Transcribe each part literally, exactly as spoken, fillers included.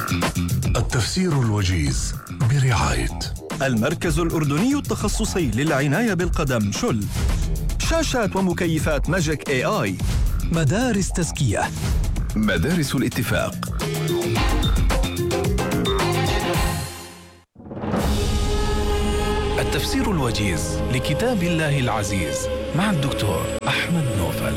التفسير الوجيز برعاية المركز الأردني التخصصي للعناية بالقدم شل، شاشات ومكيفات ماجيك اي اي، مدارس تزكية، مدارس الاتفاق. التفسير الوجيز لكتاب الله العزيز مع الدكتور أحمد نوفل.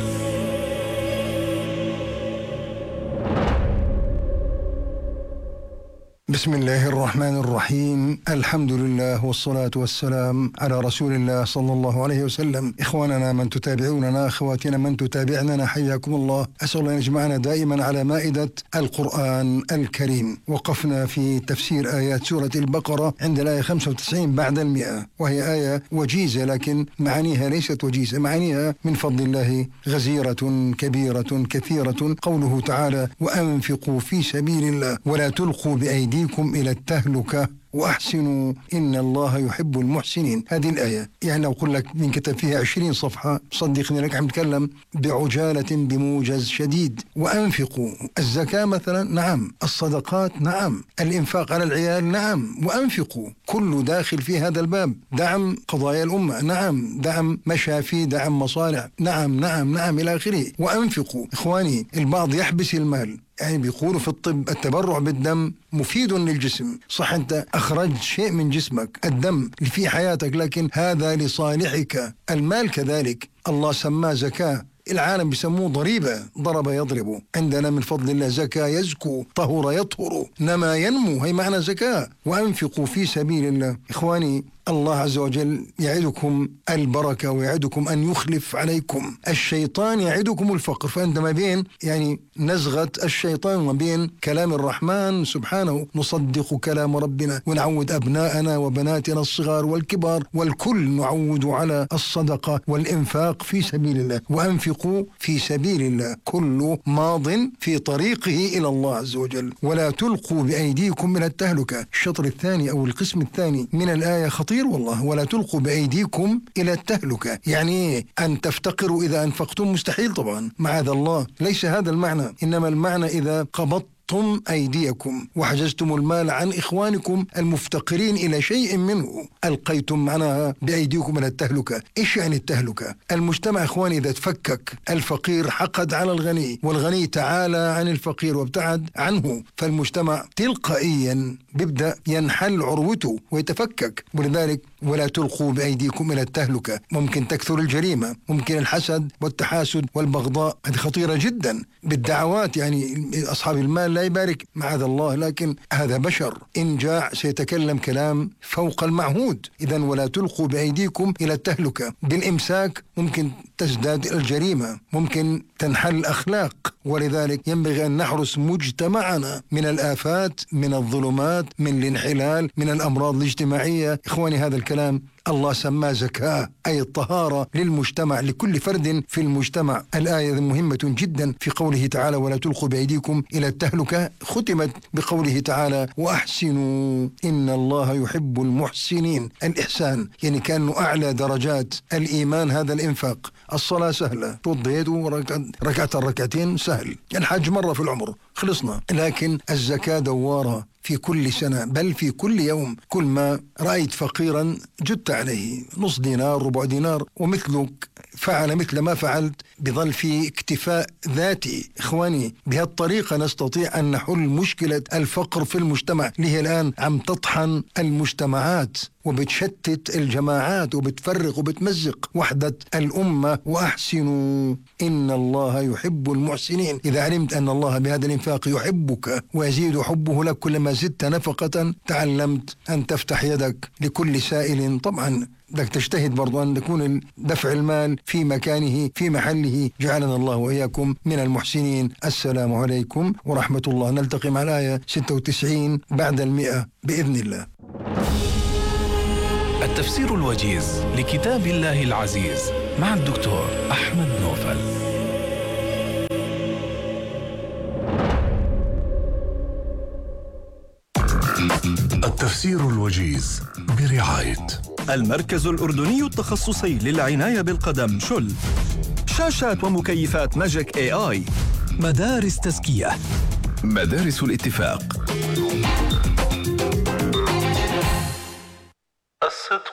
بسم الله الرحمن الرحيم. الحمد لله والصلاة والسلام على رسول الله صلى الله عليه وسلم. إخواننا من تتابعوننا، أخواتنا من تتابعننا، حياكم الله. أسأل الله أن يجمعنا دائما على مائدة القرآن الكريم. وقفنا في تفسير آيات سورة البقرة عند الآية خمسة وتسعين بعد المئة، وهي آية وجيزة لكن معانيها ليست وجيزة، معانيها من فضل الله غزيرة كبيرة كثيرة. قوله تعالى: وأنفقوا في سبيل الله ولا تلقوا بأيديكم إلى التهلكة وأحسنوا إن الله يحب المحسنين. هذه الآية يعني لو أقول لك من كتب فيها عشرين صفحة صدقني لك عم نتكلم بعجالة بموجز شديد. وأنفقوا، الزكاة مثلا نعم، الصدقات نعم، الإنفاق على العيال نعم، وأنفقوا كله داخل في هذا الباب. دعم قضايا الأمة نعم، دعم مشافي، دعم مصالح نعم نعم نعم إلى آخره. وأنفقوا إخواني، البعض يحبس المال، يعني بيقولوا في الطب التبرع بالدم مفيد للجسم. صح، أنت أخرجت شيء من جسمك، الدم اللي في حياتك، لكن هذا لصالحك. المال كذلك الله سماه زكاة، العالم بيسموه ضريبة، ضرب يضرب. عندنا من فضل الله زكاة يزكو، طهر يطهر، نما ينمو، هي معنى زكاة. وأنفقوا في سبيل الله. إخواني، الله عز وجل يعدكم البركة ويعدكم أن يخلف عليكم. الشيطان يعدكم الفقر، فأنت ما بين يعني نزغة الشيطان وما بين كلام الرحمن سبحانه نصدق كلام ربنا، ونعود أبناءنا وبناتنا الصغار والكبار والكل نعود على الصدقة والإنفاق في سبيل الله. وأنفقوا في سبيل الله، كل ماض في طريقه إلى الله عز وجل. ولا تلقوا بأيديكم إلى التهلكة. الشطر الثاني أو القسم الثاني من الآية خطير والله. ولا تلقوا بأيديكم إلى التهلكة، يعني أن تفتقروا إذا أنفقتم، مستحيل طبعا، معاذ الله، ليس هذا المعنى. إنما المعنى إذا قبضت أيديكم وحجزتم المال عن إخوانكم المفتقرين إلى شيء منه، ألقيتم معناها بأيديكم إلى التهلكة. إيش يعني التهلكة؟ المجتمع إخواني إذا تفكك، الفقير حقد على الغني والغني تعالى عن الفقير وابتعد عنه، فالمجتمع تلقائيا بيبدأ ينحل عروته ويتفكك. ولذلك ولا تلقوا بأيديكم إلى التهلكة. ممكن تكثر الجريمة، ممكن الحسد والتحاسد والبغضاء، هذه خطيرة جدا. بالدعوات يعني أصحاب المال لا يبارك معاذ الله، لكن هذا بشر إن جاع سيتكلم كلام فوق المعهود. إذن ولا تلقوا بأيديكم إلى التهلكة. بالإمساك ممكن تزداد الجريمة، ممكن تنحل الأخلاق. ولذلك ينبغي أن نحرس مجتمعنا من الآفات، من الظلمات، من الانحلال، من الأمراض الاجتماعية. إخواني، هذا الكلام الله سماه زكاة، أي الطهارة للمجتمع، لكل فرد في المجتمع. الآية مهمة جدا في قوله تعالى: ولا تلقوا بأيديكم إلى التهلكة، ختمت بقوله تعالى: وأحسنوا إن الله يحب المحسنين. الإحسان يعني كأنه أعلى درجات الإيمان هذا الإنفاق. الصلاة سهلة، توضيت وركعت الركعتين سهل، الحج مرة في العمر خلصنا. لكن الزكاة دوارة في كل سنة، بل في كل يوم. كل ما رأيت فقيرا جدت عليه نص دينار، ربع دينار، ومثلك فعل مثل ما فعلت، بظل في اكتفاء ذاتي. إخواني، بهالطريقة نستطيع أن نحل مشكلة الفقر في المجتمع، اللي هي الآن عم تطحن المجتمعات وبتشتت الجماعات وبتفرق وبتمزق وحدة الأمة. وأحسنوا إن الله يحب المحسنين. إذا علمت أن الله بهذا الإنفاق يحبك ويزيد حبه لك كلما زدت نفقة، تعلمت أن تفتح يدك لكل سائل. طبعا بدك تجتهد برضو أن يكون دفع المال في مكانه في محله. جعلنا الله وإياكم من المحسنين. السلام عليكم ورحمة الله. نلتقي مع الآية ستة وتسعين بعد المئة بإذن الله. التفسير الوجيز لكتاب الله العزيز مع الدكتور أحمد نوفل. التفسير الوجيز برعاية المركز الأردني التخصصي للعناية بالقدم شل، شاشات ومكيفات ماجيك اي اي، مدارس تزكية، مدارس الاتفاق. صدق